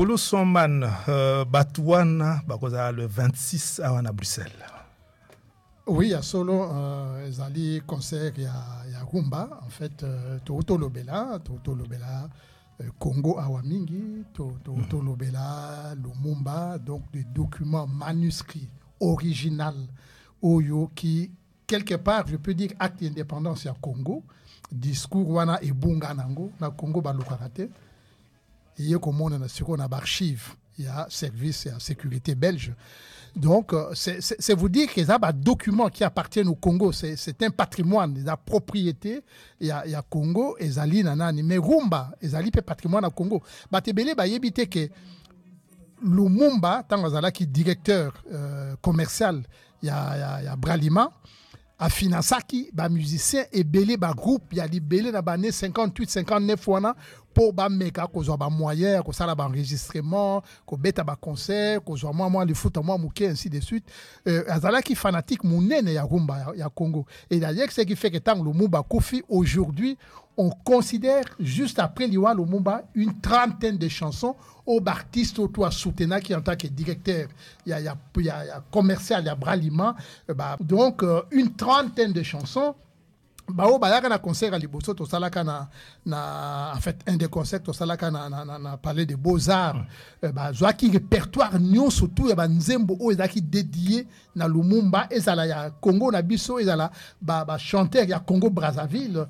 Polo Soman Batouana bakoza le 26 à Bruxelles. Oui, il y a solo Zali concert, il y a rumba en fait Toto Lobela Congo Awamingi, Toto Lobela Lumumba, donc des documents manuscrits original Oyo qui quelque part je peux dire acte d'indépendance à Congo, discours wana et bunga nango na Congo balokarate. Il y a comme on a sur on a archive, il y a service et sécurité belge. Donc, c'est vous dire qu'il y a des documents qui appartiennent au Congo. C'est un patrimoine, des propriétés. Il y a Congo, et Zali nanani. Mais Rumba, et Zali peut patrimoine au Congo. Batebele, bah, yébite que Lumumba, tant que directeur commercial, il y a Bralima, a financé qui, bah, musicien et belé, bah, groupe, il y a des belé dans les 58, 59 wana, pour ba meka ko zo ba moyen ko sala ba enregistrement ko beta ba concert ko zo moi le foot moi mouké ainsi de suite azala qui fanatique munene ya rumba ya Congo et d'ailleurs ce qui fait que tant Lumumba Kofi aujourd'hui on considère juste après Liwa Lumumba une trentaine de chansons aux artistes autour à soutenir qui en tant que directeur il y a commercial il y a Bralima donc une trentaine de chansons. Bao bayaka na concert à Liboso to salaka na en fait un des concerts to salaka na parler de beaux-arts zo ki répertoire nyon surtout ya banzembo o ezaki dédié na Lumumba ezala ya Congo na biso ezala ba chanteur ya Congo Brazzaville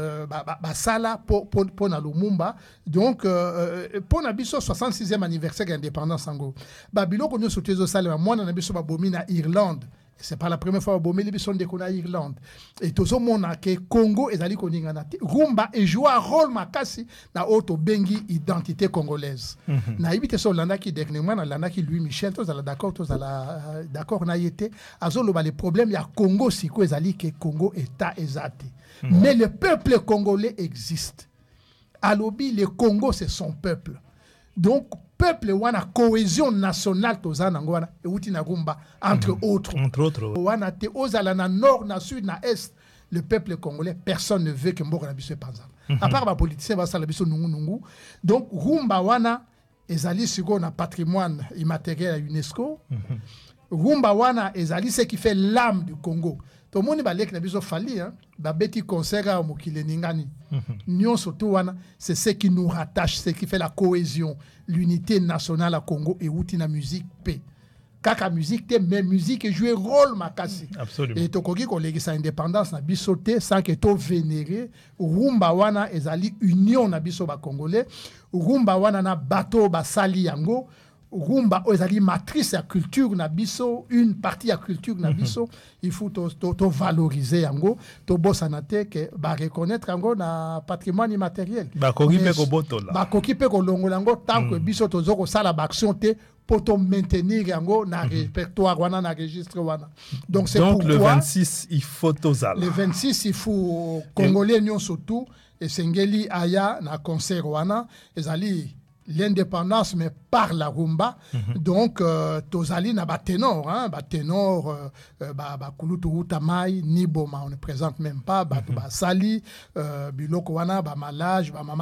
sala pour na Lumumba donc pour na biso 66e anniversaire d'indépendance ango biloko nyon surtout zo sala mwana na biso bomi na Irlande. C'est pas la première fois que Bomé Libison déconne à Irlande. Et tout le monde que Congo et Zali Koningana. Rumba et joue un rôle makasi na auto bengi identité congolaise. Na ibite so landa qui dernièrement na landa qui Louis Michel tous ala d'accord d'accord na yete azolo ba les problèmes ya Congo siko ezali que Congo état ezate. Mais le peuple congolais existe. Alobi le Congo c'est son peuple. Donc peuple wana cohésion nationale tozana ngwana euti na rumba entre autres wana te ozala na nord na sud na est le peuple congolais personne ne veut que mboka na biso panzala à part ba politiciens ba sala biso nungu donc rumba wana ezali siko na patrimoine immatériel à UNESCO rumba wana ezali ce qui fait l'âme du Congo. Tout le monde va lek na biso fali hein ba beti concert au mokile ningani nyon surtout wana c'est ce qui nous rattache, ce qui fait la cohésion, l'unité nationale à Congo et outi na musique paix kaka musique te mais musique joue rôle makasi absolument et to koki ko legi sa indépendance na biso te sans que to vénérer rumba wana ezali union na biso ba congolais rumba wana na bato ba sali yango rumba ezali matrice ya culture na biso une partie ya culture na biso il faut to valoriser yango to bosana te que ba reconnaître yango na patrimoine immatériel ba koki pe ko botola ba koki pe ko longola yango tant que biso to zoko sala ba action te pour to maintenir yango na répertoire wana na registre wana donc c'est donc pourquoi le 26 il faut tozala le 26 il faut congolais nyon surtout et sengeli aya na concert wana ezali l'indépendance mais par la rumba donc tozali na baténor hein baténor kulutu utamai niboma on ne présente même pas ba sali biloko wana ba malage ba mama